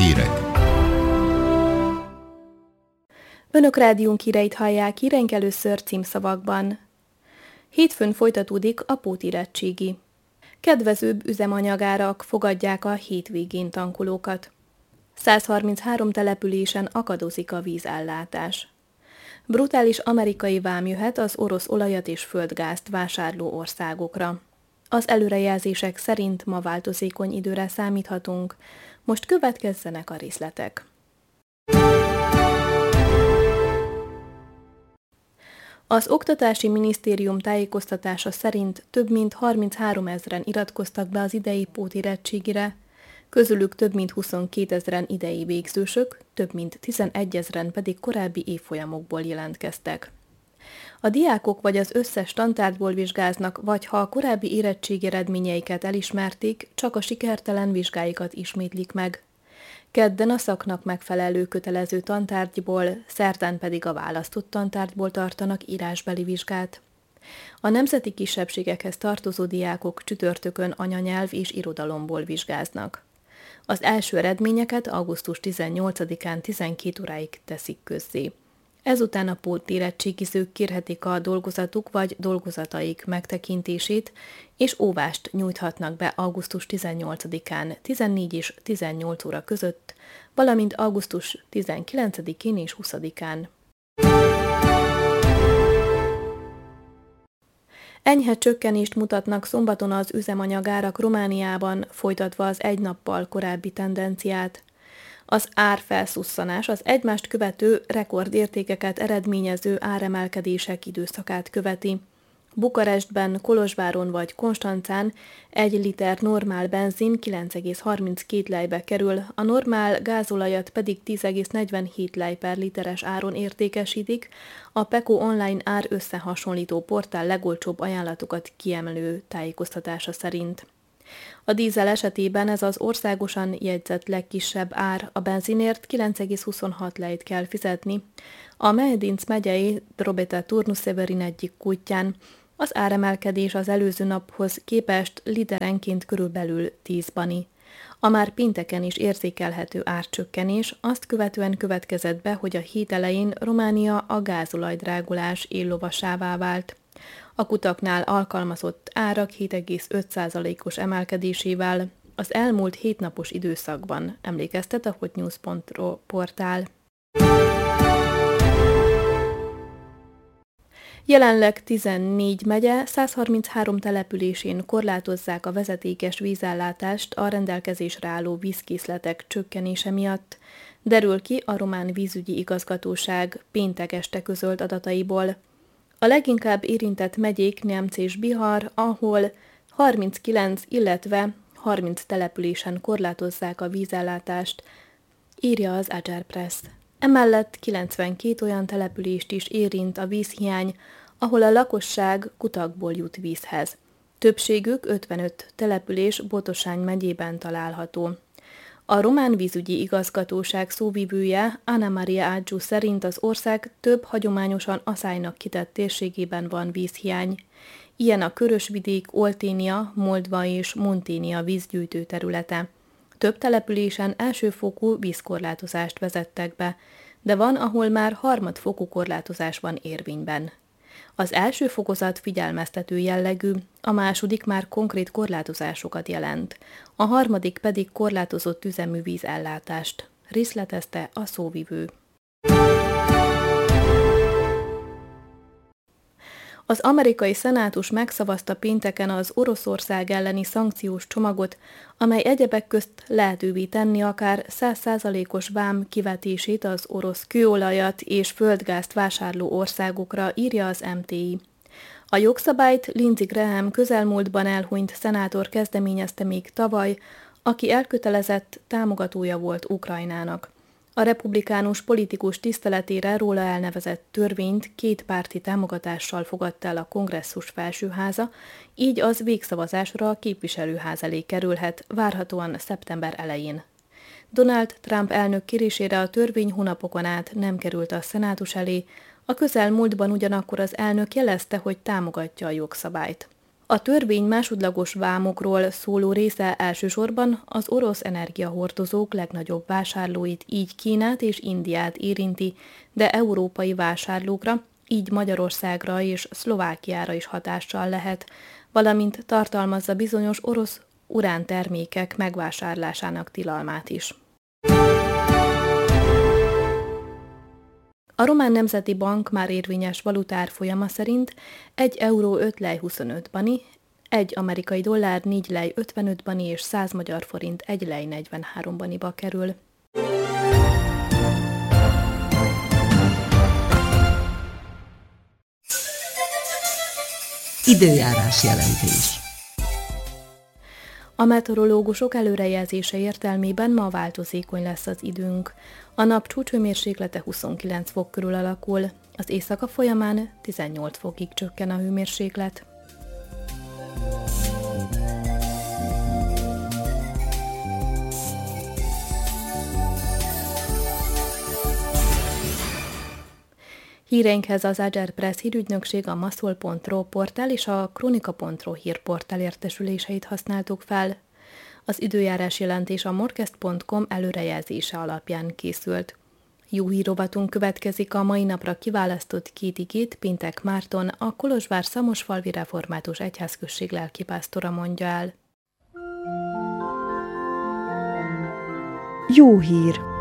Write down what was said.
Hírek. Önök rádiónk híreit hallják, híreink először címszavakban. Hétfőn folytatódik a pótérettségi. Kedvezőbb üzemanyagárak fogadják a hétvégén tankolókat. 133 településen akadozik a vízellátás. Brutális amerikai vám jöhet az orosz olajat és földgázt vásárló országokra. Az előrejelzések szerint ma változékony időre számíthatunk. Most következzenek a részletek. Az Oktatási Minisztérium tájékoztatása szerint több mint 33 000 iratkoztak be az idei pótérettségire, közülük több mint 22 000 idei végzősök, több mint 11 000 pedig korábbi évfolyamokból jelentkeztek. A diákok vagy az összes tantárgyból vizsgáznak, vagy ha a korábbi érettségi eredményeiket elismerték, csak a sikertelen vizsgáikat ismétlik meg. Kedden a szaknak megfelelő kötelező tantárgyból, szerdán pedig a választott tantárgyból tartanak írásbeli vizsgát. A nemzeti kisebbségekhez tartozó diákok csütörtökön anyanyelv és irodalomból vizsgáznak. Az első eredményeket augusztus 18-án 12 óráig teszik közzé. Ezután a pótérettségizők kérhetik a dolgozatuk vagy dolgozataik megtekintését, és óvást nyújthatnak be augusztus 18-án 14 és 18 óra között, valamint augusztus 19-én és 20-án. Enyhe csökkenést mutatnak szombaton az üzemanyagárak Romániában, folytatva az egy nappal korábbi tendenciát. Az árfelszusszanás az egymást követő rekordértékeket eredményező áremelkedések időszakát követi. Bukarestben, Kolozsváron vagy Konstancán 1 liter normál benzin 9,32 lejbe kerül, a normál gázolajat pedig 10,47 lej per literes áron értékesítik, a Peko online ár összehasonlító portál legolcsóbb ajánlatokat kiemelő tájékoztatása szerint. A dízel esetében ez az országosan jegyzett legkisebb ár, a benzinért 9,26 lejt kell fizetni. A Mehedinc megyei Drobeta-Turnu-Severin egyik kútján az áremelkedés az előző naphoz képest literenként körülbelül 10 bani. A már pénteken is érzékelhető árcsökkenés azt követően következett be, hogy a hét elején Románia a gázolajdrágulás éllovasává vált. A kutaknál alkalmazott árak 7,5%-os emelkedésével az elmúlt 7 napos időszakban, emlékeztet a hotnews.ro portál. Jelenleg 14 megye, 133 településén korlátozzák a vezetékes vízellátást a rendelkezésre álló vízkészletek csökkenése miatt, derül ki a román vízügyi igazgatóság péntek este közölt adataiból. A leginkább érintett megyék Neamc és Bihar, ahol 39, illetve 30 településen korlátozzák a vízellátást, írja az Ajar Press. Emellett 92 olyan települést is érint a vízhiány, ahol a lakosság kutakból jut vízhez. Többségük 55 település Botosány megyében található. A román vízügyi igazgatóság szóvivője Anna Maria Ágyú szerint az ország több hagyományosan aszálynak kitett térségében van vízhiány. Ilyen a Körösvidék, Olténia, Moldva és Monténia vízgyűjtő területe. Több településen elsőfokú vízkorlátozást vezettek be, de van, ahol már harmadfokú korlátozás van érvényben. Az első fokozat figyelmeztető jellegű, a második már konkrét korlátozásokat jelent, a harmadik pedig korlátozott üzemű vízellátást, részletezte a szóvivő. Az amerikai szenátus megszavazta pénteken az Oroszország elleni szankciós csomagot, amely egyebek közt lehetővé tenni akár 100%-os vám kivetését az orosz kőolajat és földgázt vásárló országokra, írja az MTI. A jogszabályt Lindsey Graham közelmúltban elhunyt szenátor kezdeményezte még tavaly, aki elkötelezett támogatója volt Ukrajnának. A republikánus politikus tiszteletére róla elnevezett törvényt kétpárti támogatással fogadta el a kongresszus felsőháza, így az végszavazásra a képviselőház elé kerülhet, várhatóan szeptember elején. Donald Trump elnök kérésére a törvény hónapokon át nem került a szenátus elé, a közelmúltban ugyanakkor az elnök jelezte, hogy támogatja a jogszabályt. A törvény másodlagos vámokról szóló része elsősorban az orosz energiahordozók legnagyobb vásárlóit, így Kínát és Indiát érinti, de európai vásárlókra, így Magyarországra és Szlovákiára is hatással lehet, valamint tartalmazza bizonyos orosz urántermékek megvásárlásának tilalmát is. A Román Nemzeti Bank már érvényes valutárfolyama szerint 1 euró 5 lej 25 bani, 1 amerikai dollár 4 lej 55 bani és 100 magyar forint 1 lej 43 baniba kerül. Időjárás jelentés. A meteorológusok előrejelzése értelmében ma változékony lesz az időnk. A nap csúcshőmérséklete 29 fok körül alakul, az éjszaka folyamán 18 fokig csökken a hőmérséklet. Híreinkhez az Agile Press hírügynökség, a maszol.ro portál és a kronika.ro hírportál értesüléseit használtuk fel. Az időjárás jelentés a morkest.com előrejelzése alapján készült. Jó hírovatunk következik, a mai napra kiválasztott két igét Pintek Márton, a Kolozsvár-Szamosfalvi Református Egyházközség lelkipásztora mondja el. Jó hír!